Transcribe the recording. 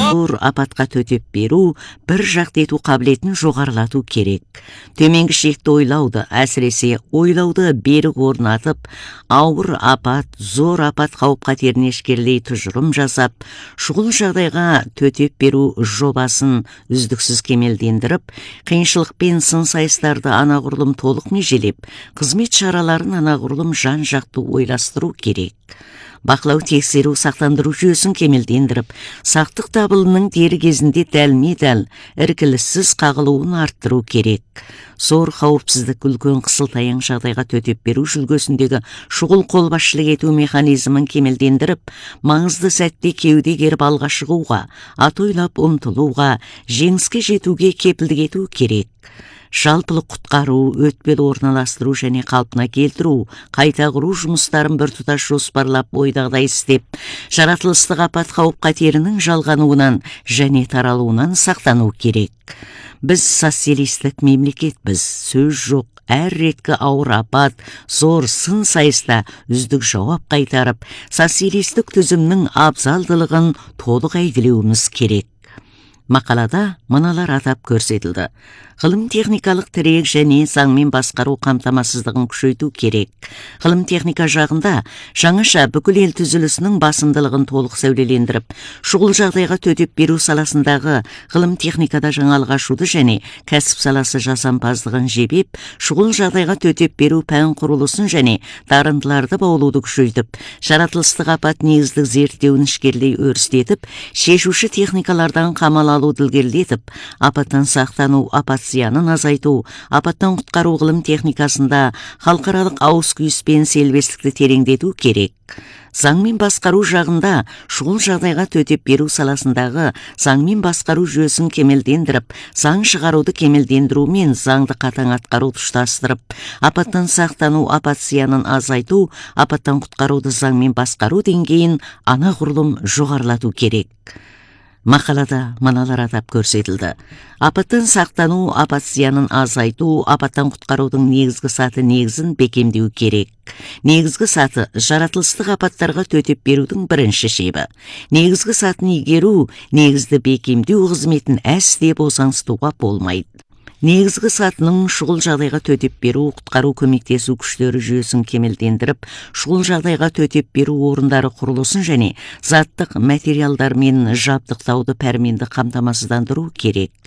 зор апатқа төтеп беру, бір жақты ету қабілетін жоғарылату керек. Төменгі шекті ойлауды, әсіресе ойлауды берік орнатып, ауыр апат, зор апат қауіп-қатеріне ешкерлей тұжырым жасап, шұғыл жағдайға төтеп беру жобасын үздіксіз кемелдендіріп, қиыншылықпен сын сайыстарды анағұрлым толық межелеп, қызмет шараларын анағұрлым жан-жақты ойластыру керек. Бақылау, тексеру, сақтандыру жүйесін кемелдендіріп, сақтық дабылының дер кезінде дәлме-дәл, іркіліссіз қағылуын арттыру керек. Зор қауіпсіздік, үлкен қысылтаяң жағдайға төтеп беру жүлгесіндегі шұғыл қолбасшылық ету механизмін кемелдендіріп, маңызды сәтте кеуде керіп алға шығуға, атойлап ұмтылуға, жеңіске жетуге кепілдік ету керек. Жалпылық құтқару, өтпелі орналастыру және қалпына келтіру, қайта құру жұмыстарын біртұтас жоспарлап ойдағыдай істеп, жаратылыстық апат қауіп-қатерінің жалғануынан және таралуынан сақтану керек. Біз социалистік мемлекетпіз, сөз жоқ, әр реткі ауыр апат, зор сын сайыста үздік жауап қайтарып, социалистік түзімнің абзалдылығын толық әйгілеуіміз керек. Мақалада мыналар атап көрсетілді. Ғылым-техникалық тірек және заңмен басқару қамтамасыздығын күшейту керек. Ғылым-техника жағында жаңаша бүкіл ел түзілісінің басымдылығын толық сәулелендіріп, шұғыл жағдайға төтеп беру саласындағы ғылым-техникада жаңалық ашуды және кәсіп саласы жасампаздығын жебеп, шұғыл жағдайға төтеп беру пән құрылысын және дарындыларды баулуды күшейтіп, жаратылыстық апат негіздік зерттеуін ішкерлей өрістетіп, шешуші техникалардан қамал алуды ілгерілетіп, апаттан сақтану, апат зиянын азайту, апаттан құтқару ғылым техникасында халықаралық ауыс-күйіс пен селбестікті тереңдету керек. Заңмен басқару жағында шұғыл жағдайға төтеп беру саласындағы заңмен басқару жүйесін кемелдендіріп, заң шығаруды кемелдендіру мен заңды қатаң атқаруды ұштастырып, апаттан сақтану, апат зиянын азайту, апаттан құтқаруды заңмен басқару деңгейін анағұрлым жоғарылату керек. Мақалада мыналар атап көрсетілді. Апаттан сақтану, апат зиянын азайту, апаттан құтқарудың негізгі саты негізін бекемдеу керек. Негізгі саты жаратылыстық апаттарға төтеп берудің бірінші шебі. Негізгі сатын игеру, негізді бекемдеу қызметін әсте босаңсытуға болмайды. Негізгі сатының шұғыл жағдайға төтеп беру, құтқару көмектесу күштері жүйесін кемелдендіріп, шұғыл жағдайға төтеп беру орындары құрылысын және заттық материалдармен жабдықтауды пәрменді қамтамасыздандыру керек.